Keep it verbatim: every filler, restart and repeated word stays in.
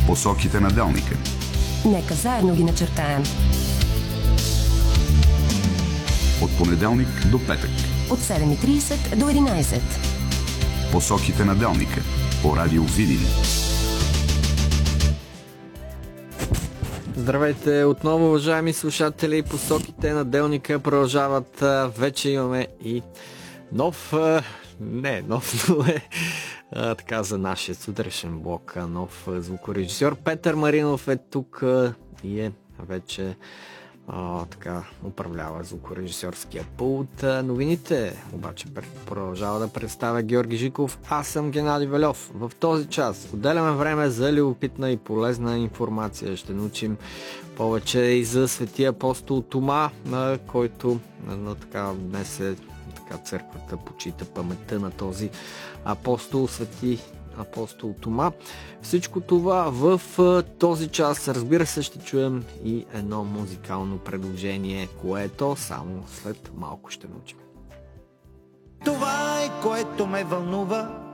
Посоките на Делника. Нека заедно ги начертаем. От понеделник до петък. От седем и трийсет до единайсет. Посоките на Делника. По радио Видин. Здравейте отново, уважаеми слушатели. Посоките на Делника продължават. Вече имаме и нов... Не, нов, но е а, така за нашия сутрешен блок. Нов звукорежисьор. Петър Маринов е тук и е вече а, така управлява звукорежисьорския пулт. Новините обаче продължава да представя Георги Жиков. Аз съм Геннади Вельов. В този час отделяме време за любопитна и полезна информация. Ще научим повече и за светия апостол Тома, на който на, така днес е така църквата почита паметта на този апостол, свети апостол Тома. Всичко това в този час. Разбира се, ще чуем и едно музикално предложение, което само след малко ще научим. Това е, което ме вълнува,